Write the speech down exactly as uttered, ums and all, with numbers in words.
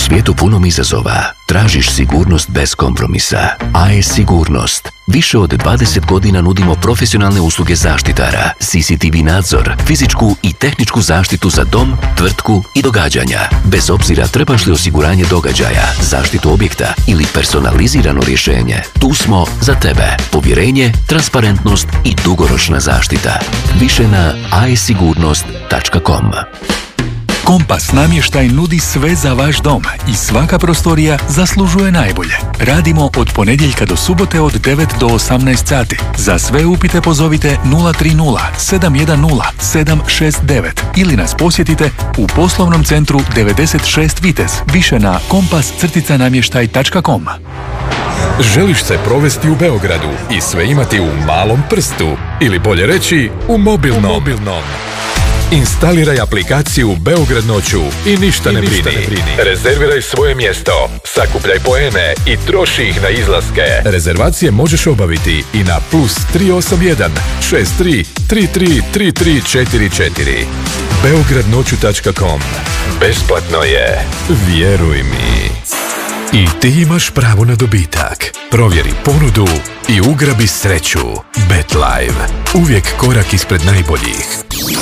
svijetu punom izazova, tražiš sigurnost bez kompromisa. A E S Sigurnost. Više od dvadeset godina nudimo profesionalne usluge zaštitara, C C T V nadzor, fizičku i tehničku zaštitu za dom, tvrtku i događanja. Bez obzira trebaš li osiguranje događaja, zaštitu objekta ili personalizirano rješenje, tu smo za tebe. Povjerenje, transparentnost i dugoročna zaštita. Više na a e sigurnost tačka com. Kompas namještaj nudi sve za vaš dom i svaka prostorija zaslužuje najbolje. Radimo od ponedjeljka do subote od devet do osamnaest sati. Za sve upite pozovite nula tri nula sedam jedan nula sedam šest devet ili nas posjetite u poslovnom centru devedeset šest Vitez. Više na kompas namještaj tačka com. Želiš se provesti u Beogradu i sve imati u malom prstu, ili bolje reći u mobilnom. U mobilnom. Instaliraj aplikaciju Beograd noću i ništa, I ne, ništa brini. ne brini. Rezerviraj svoje mjesto, sakupljaj poene i troši ih na izlaske. Rezervacije možeš obaviti i na plus tri osam jedan šest tri tri tri tri tri četiri četiri. beograd noću tačka com. Besplatno je. Vjeruj mi. I ti imaš pravo na dobitak. Provjeri ponudu i ugrabi sreću. BetLive. Uvijek korak ispred najboljih.